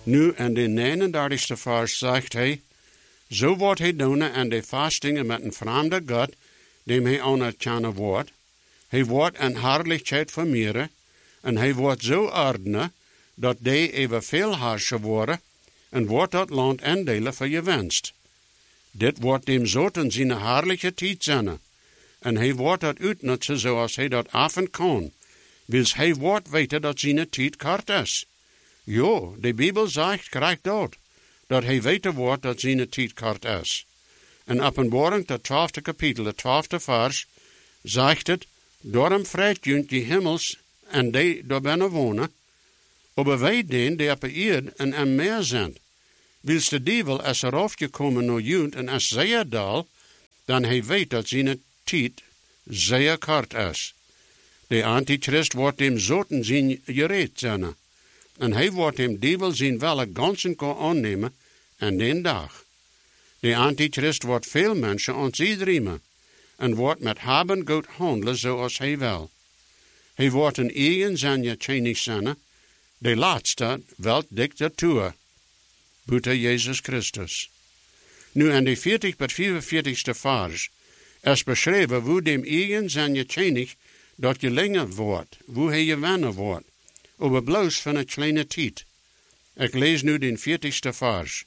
Nu in de 39ste vers zegt hij, zo wordt hij doen en de vastingen met een vreemde God, dem hij anerkennen wordt. Hij wordt een herrlichheid vermeerderen, en hij wordt zo ordenen, dat die even veel herrschen worden, en wordt dat land indelen voor je wenst. Dit wordt dem zoten zijn herrliche tijd zijn, en hij wordt dat uitnutzen zoals hij dat afen kan, wils hij wordt weten dat zijn tijd kort is. Jo, de Bijbel zegt krijgt dat hij weten wordt dat zijn tijd kort is. In Openbaring, het 12e kapitel, het 12e vers, zegt het, daarom vreet junt die hemels en die daar binnen wonen, aber wij die op de aarde en am meer zijn. Wils de duivel is er afgekomen naar junt en is zeer dal, dan hij weet dat zijn tijd zeer kort is. De antichrist wordt dem zoten zijn gereed zijn. En hij wordt hem duivel zijn welle ganzen kan aannemen en den dag. De antichrist wordt veel mensen aan zich riemen en wordt met hebben goed handelen zoals hij wil. Hij wordt een eigen zijn tjenig zijn, de laatste wel dikter toe, buiten Jezus Christus. Nu in de 40 tot 45ste vers is beschreven hoe dem eigen zijn tjenig dat je langer wordt, hoe hij je wennen wordt, over bloos van een kleine tijd. Ik lees nu den 40ste vers.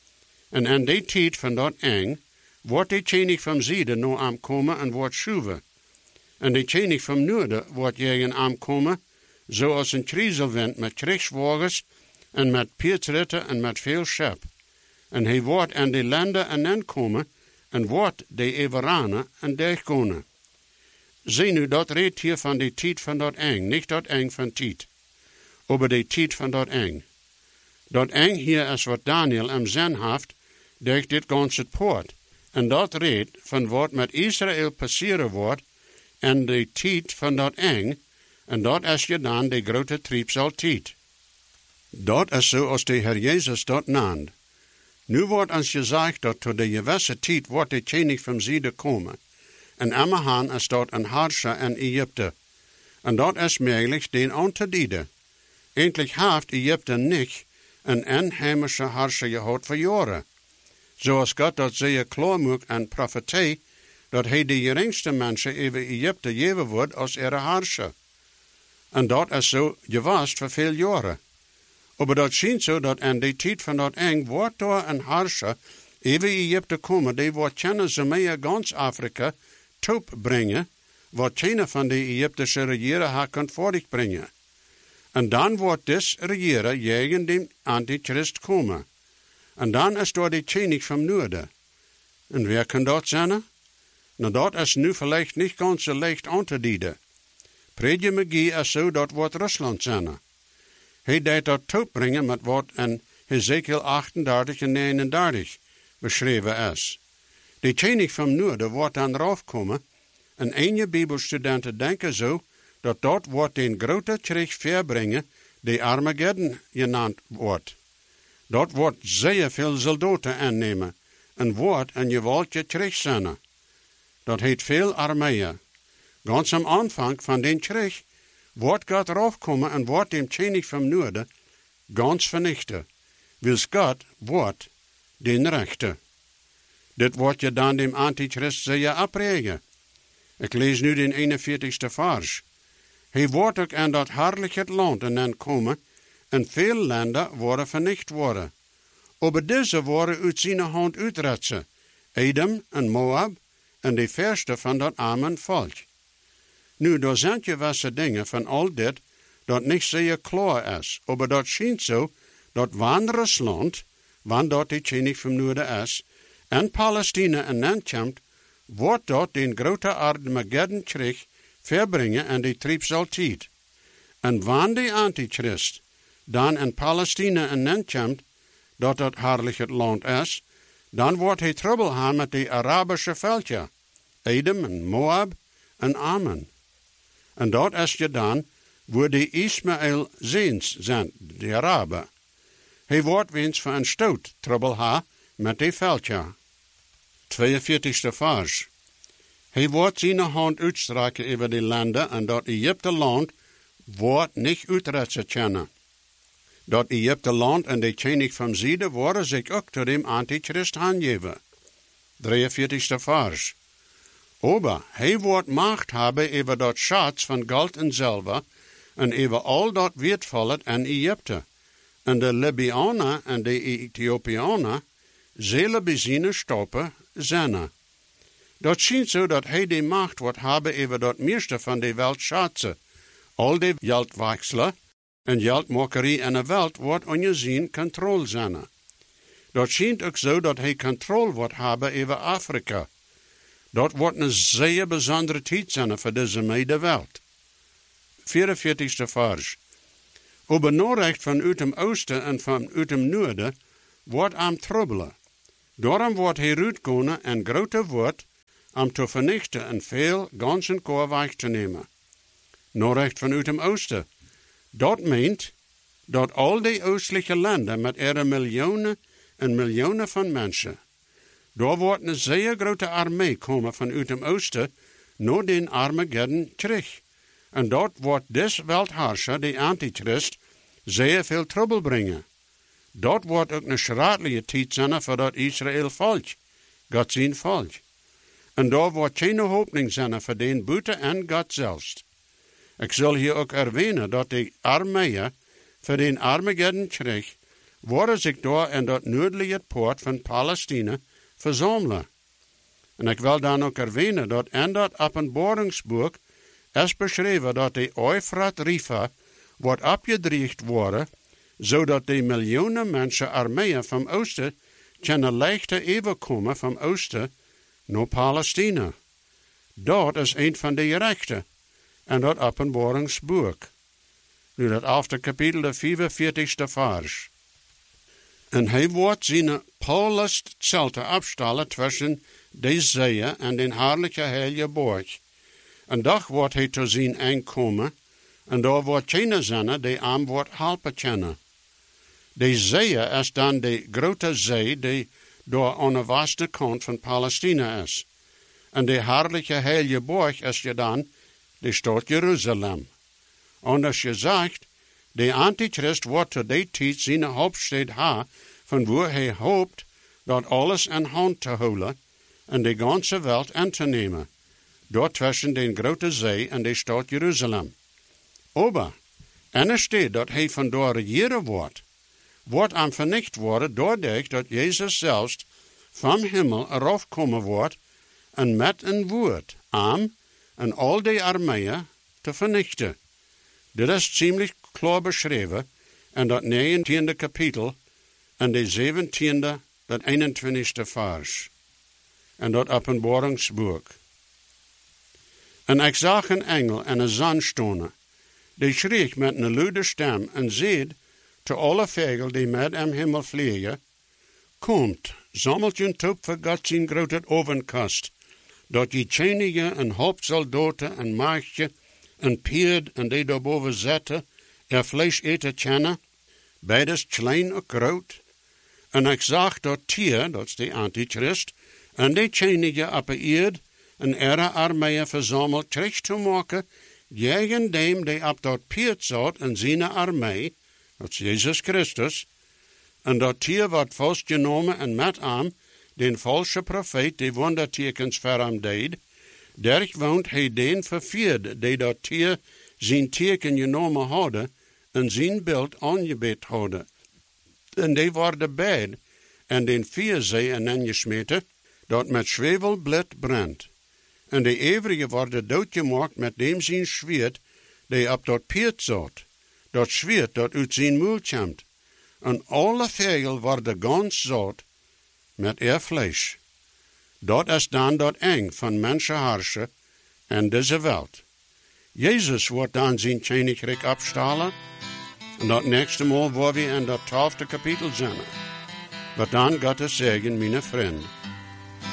En in die tijd van dat eng, wordt de tjenig van zijde nou aankomen en wordt schuwen. En de tjenig van noorden wordt jegen aankomen, zoals een triezelwind met krijgswagens en met paardritten en met veel schep. En hij wordt in de landen en aankomen en wordt de everanen en dergkonen. Zie nu, dat redt hier van de tijd van dat eng, niet dat eng van tijd. Over de tijd van dat eng. Dat eng hier is wat Daniel am zin heeft, durch dit ganze poort. En dat redt van wat met Israël passeren wordt, en de tijd van dat eng, en dat is je dan de grote triebsaltijd. Dat is zoals de Heer Jezus dat naamde. Nu wordt ons gezegd dat tot de gewisse tijd wordt de tjenig van zijde komen. En immerhaan is dat een harscher in Egypte. En dat is mogelijk den aan te dienen. Eindelijk heeft Egypte niet een inheimische harscher gehad voor jaren. Zoals God dat zeer klaar maakt en profetie, dat hij de geringste mensen even Egypte geven wordt als ihre harscher. En dat is zo geweest voor veel jaren. Maar dat schijnt zo dat in de tijd van dat eng wordt door een harscher even Egypte komen, die wordt kennen ze mee gans Afrika top brengen, wat geen van de Egyptische regeren haar kan voortbrengen. En dan wordt des regeren tegen de antichrist komen. En dan is door de tjenig van noorden. En wie kan dat zijn? Nou, dat is nu vielleicht niet ganz zo leicht aan te dienen. Predjemagie is zo, dat wordt Rusland zijn. Hij deed dat toebrengen met wat in Hezekiel 38 en 39 beschreven is. De tjenig van noorden wordt dan eraf komen, en enige bibelstudenten denken zo, dat wordt den grote krieg verbrengen, die Armageddon genaamd wordt. Dat wordt zeer veel soldaten aannemen, en wordt een geweldige krieg zijn. Dat heet veel armeeën. Ganz am aanvang van den krieg wordt God eraf komen en wordt dem tjenig van noorden ganz vernichten. Wils God wordt den rechte. Dit wordt je dan dem antichrist zeer apregen. Ik lees nu den 41ste vers. Hij wordt ook in dat herrliche land en dan komen, en veel landen worden vernicht worden. Aber deze worden uit zijn hand uitretsen, Edom en Moab, en de verste van dat arme volk. Nu, daar zijn gewisse dingen van al dit, dat niet zeer klaar is, aber dat schijnt zo, dat wanneer Rusland, wanneer dat de tjenig van noorden is, en Palestina en aankomt, wordt dat den grote Armageddon-krieg verbrengen en de triebsaltijd. En wanneer de antichrist dan in Palestina en aankomt, dat het herrliche land is, dan wordt hij trouble hebben met de Arabische veldje, Edom en Moab en Ammon. En dat is je dan, waar de Ismaël ziens zijn, de Araben. Hij wordt wens van een stoot trouble hebben met de veldje. 42ste vers. Hij wordt zijn hand uitstrekken over de landen en dat Egypte land wordt niet uitretsen kunnen. dat Egypte land en de König van Zide worden zich ook tot dem Antichrist aangeven. 43. vers. Aber hij wordt macht hebben over dat schatz van goud en zilver, en over al dat wertvolle en Egypte. En de Libyanen en de Ethiopianen zullen bezien stoppen zijn. Dat schijnt zo dat hij de macht wordt hebben over dat meeste van de weltschatzen. Al de geldwechselen en geldmakerie in de wereld wordt onder zijn controle zijn. Dat schijnt ook zo dat hij controle wordt hebben over Afrika. Dat wordt een zeer bijzondere tijd zijn voor deze medewereld. 44. vers. Aber Norrecht vanuit dem oosten en vanuit dem noorden wordt am troubelen. Daarom wordt hij uitkomen en grote woord om te vernichten en veel ganzen koor weg te nemen. Norrecht vanuit dem oosten. Dat meent dat al die oostelijke landen met ihre miljoenen en miljoenen van mensen, daar wordt een zeer grote armee komen vanuit dem oosten naar den Armageddon terug. En dat wordt des weltherrscher, de Antichrist, zeer veel trouble brengen. Dat wordt ook een schrijdelijke tijd zijn voor dat Israël volk, God zijn volk. En daar wordt geen hoopning zijn voor den buiten en God zelfs. Ik zal hier ook erwähnen dat de armeeën voor den Armageddon terug worden zich daar in dat noordelijke poort van Palestina verzamelen. En ik wil dan ook erwähnen dat in dat openbaringsboek is beschreven dat de Eufrat-rivier wordt opgedreigd worden, zodat de miljoenen mensen armeeën van oosten kunnen leichter overkomen van oosten naar Palestina. Dat is een van de rechten en dat openbaringsboek. Nu dat after kapitel de 45. vers. En hij wordt zijn Paulus zelten afstallen tussen de zeeën en den herrlijke heilige borg. En dag wordt hij te zien aankomen, en daar wordt geen zijn die hem wordt helpen kunnen. De zee is dan de grote zee die door aan de vaste kant van Palestina is. En de herrlijke heilige borg is je dan de stad Jeruzalem. Anders gezegd, de Antichrist wordt tot die tijd zijn hoofdstad ha, van waar hij hoopt dat alles in hand te houden en de ganze wereld in te nemen. Door tussen de grote zee en de stad Jeruzalem. Aber, en er staat dat hij van daar regeren wordt aan vernicht worden doordat dat Jezus zelfs van hemel eraf komen wordt en met een woord aan en al die armeeën te vernichten. Dit is ziemlich klaar beschreven in dat 19e kapitel en de 17e dat 21e vers. En dat openbaringsboek. En ik zag een engel en een zon stonen. Die schreef met een luide stem en zeid te alle vogel die met hem hemel vliegen, komt, sammelt je top voor God zijn grote ovenkast, dat je tjenige en hoofdsoldaten en maagdje en pierd en die daarboven zetten, vlees eten kennen, beides klein en groot. En ik zag dat tier, dat is de Antichrist, en die tjenige op de eerd en ihre armeeën verzameld terug te maken, tegen dem die op dat pierd zat en zijn armee, dat is Jezus Christus, en dat tier wordt vastgenomen en met hem, den valse profeet die wondertekens voor hem deed, der woont hij den vervierd, die dat tier zijn teken genomen hadden en zijn beeld aangebed hadden. En die worden beid en den vierzee en ingesmeten, dat met zwevelblad brandt. En de overige worden doodgemaakt met dem zijn zwaard, die op dat pierd zat. Dat zwaard dat uit zijn mond komt. En alle vogel worden gans zat met vlees. Dat is dan dat eng van mensenhersen en deze wereld. Jezus wordt dan zijn koninkrijk opstalen. En dat nächste Mal waar we in dat 12e kapitel zijn. Maar dan gaat het zeggen, mijn vriend.